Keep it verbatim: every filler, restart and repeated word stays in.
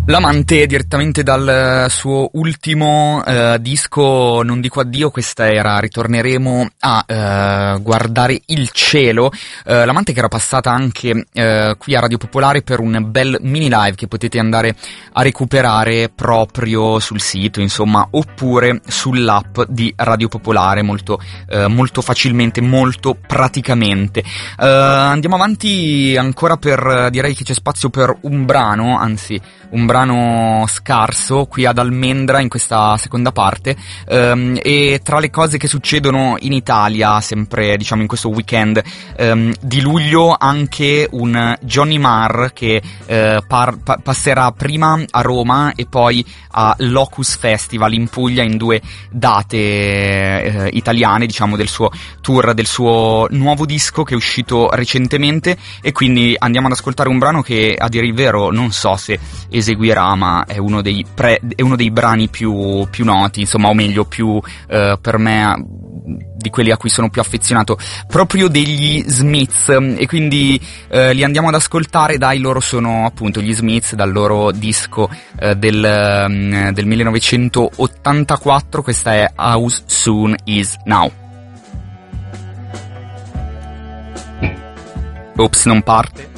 L'amante direttamente dal suo ultimo eh, disco Non dico addio, questa era Ritorneremo a eh, guardare il cielo, eh, l'amante che era passata anche eh, qui a Radio Popolare per un bel mini live che potete andare a recuperare proprio sul sito, insomma, oppure sull'app di Radio Popolare molto, eh, molto facilmente, molto praticamente. Eh, andiamo avanti ancora per, direi che c'è spazio per un brano, anzi un brano scarso qui ad Almendra in questa seconda parte, um, e tra le cose che succedono in Italia sempre, diciamo, in questo weekend um, di luglio, anche un Johnny Marr che uh, par- pa- passerà prima a Roma e poi a Locus Festival in Puglia, in due date uh, italiane, diciamo, del suo tour, del suo nuovo disco che è uscito recentemente. E quindi andiamo ad ascoltare un brano che, a dire il vero, non so se eseguirà, ma è uno dei pre, è uno dei brani più, più noti, insomma, o meglio più eh, per me, di quelli a cui sono più affezionato, proprio degli Smiths, e quindi eh, li andiamo ad ascoltare. Dai, loro sono appunto gli Smiths, dal loro disco eh, del, um, del millenovecentottantaquattro. Questa è How Soon Is Now. Ops, non parte.